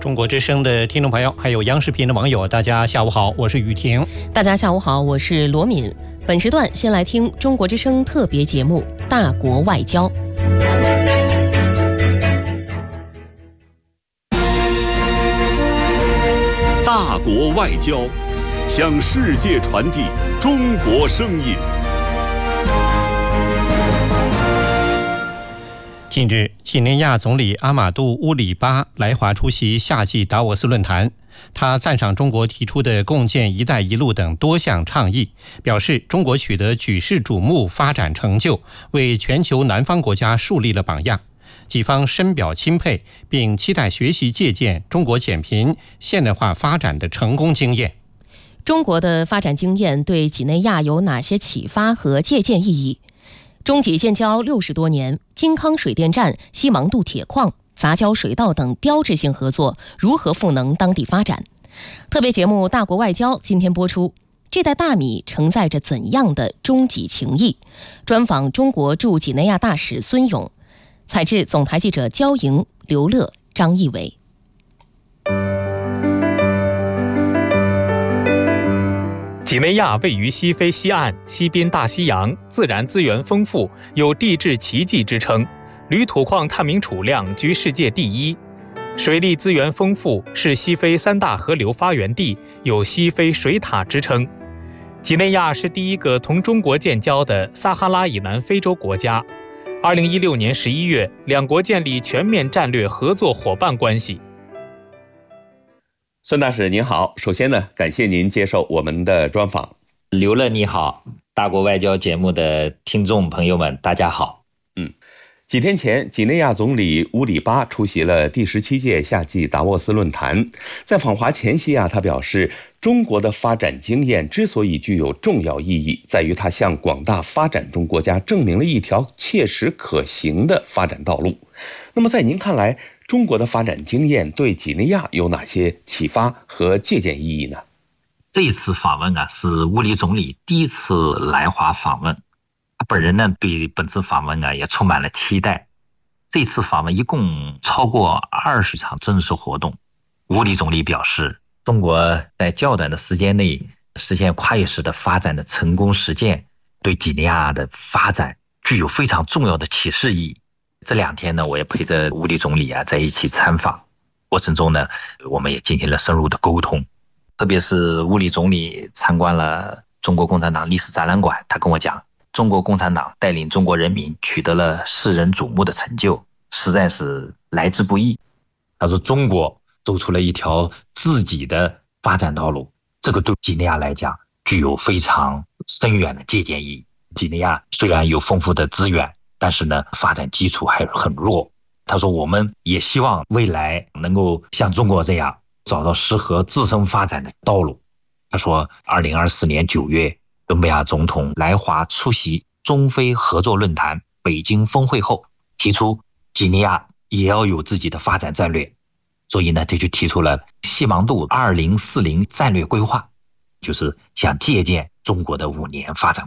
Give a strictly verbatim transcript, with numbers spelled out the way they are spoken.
中国之声的听众朋友，还有央视频的网友，大家下午好，我是雨婷。 大家下午好，我是罗敏。本时段先来听中国之声特别节目《大国外交》。 大国外交，向世界传递中国声音。 近日，几内亚总理阿马杜·乌里巴来华出席夏季达沃斯论坛。他赞赏中国提出的共建“一带一路”等多项倡议，表示中国取得举世瞩目发展成就，为全球南方国家树立了榜样。几方深表钦佩，并期待学习借鉴中国减贫、现代化发展的成功经验。 中国的发展经验对几内亚有哪些启发和借鉴意义？中几建交六十多年，金康水电站、西芒渡铁矿、杂交水稻等标志性合作如何赋能当地发展？特别节目《大国外交》今天播出。这袋大米承载着怎样的中几情谊？专访中国驻几内亚大使孙勇，采制总台记者焦莹、刘乐、张义伟。 几内亚位于西非西岸，西滨大西洋，自然资源丰富，有地质奇迹之称，铝土矿探明储量居世界第一，水利资源丰富，是西非三大河流发源地，有西非水塔之称。几内亚是第一个同中国建交的撒哈拉以南非洲国家。二零一六年十一月，两国建立全面战略合作伙伴关系。 孙大使您好，首先呢，感谢您接受我们的专访。 刘乐你好，大国外交节目的听众朋友们，大家好。 嗯，几天前，几内亚总理乌里巴出席了第十七届夏季达沃斯论坛。在访华前夕啊，他表示，中国的发展经验之所以具有重要意义，在于它向广大发展中国家证明了一条切实可行的发展道路。那么在您看来，中国的发展经验对几内亚有哪些启发和借鉴意义呢？ 这一次访问啊，是乌里总理第一次来华访问，他本人呢对本次访问啊也充满了期待。这次访问一共超过二十场正式活动。乌里总理表示，中国在较短的时间内实现跨越式的发展的成功实践，对几内亚的发展具有非常重要的启示意义。这两天呢，我也陪着乌里总理啊在一起参访，过程中呢，我们也进行了深入的沟通。特别是乌里总理参观了中国共产党历史展览馆，他跟我讲，中国共产党带领中国人民取得了世人瞩目的成就，实在是来之不易。他说，中国走出了一条自己的发展道路，这个对几内亚来讲具有非常深远的借鉴意义。几内亚虽然有丰富的资源，但是呢，发展基础还很弱。他说，我们也希望未来能够像中国这样找到适合自身发展的道路。他说，二零二四年九月，伦比亚总统来华出席中非合作论坛北京峰会后，提出几内亚也要有自己的发展战略，所以呢，他就提出了西芒渡二零四零战略规划，就是想借鉴中国的五年发展